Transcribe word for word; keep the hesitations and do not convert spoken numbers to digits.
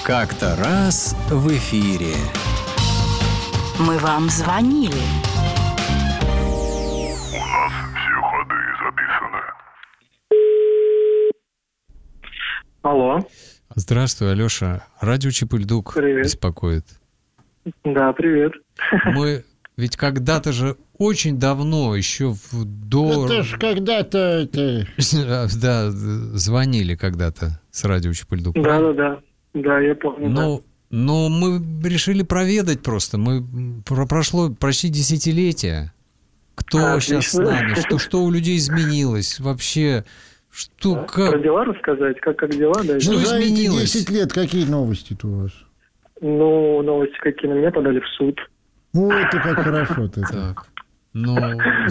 Как-то раз в эфире. Мы вам звонили. У нас все ходы записаны. Алло. Здравствуй, Алеша. Радио Чип-и-Льдук беспокоит. Да, привет. Мы ведь когда-то же очень давно, еще в до... Это ж когда-то... Это... Да, звонили когда-то с радио Чип-и-Льдук. Да, да, да. Да, я помню. Но, да. но мы решили проведать просто. Мы про- прошло почти десятилетие. Кто А, сейчас с отлично. нами? Что, что у людей изменилось? Вообще, что, Да? как... Про дела рассказать? Как, как дела? Да? Что Ну, за эти изменилось? десять лет какие новости-то у вас? Ну, новости какие? На меня подали в суд. Ой, это как хорошо-то. Так, ну,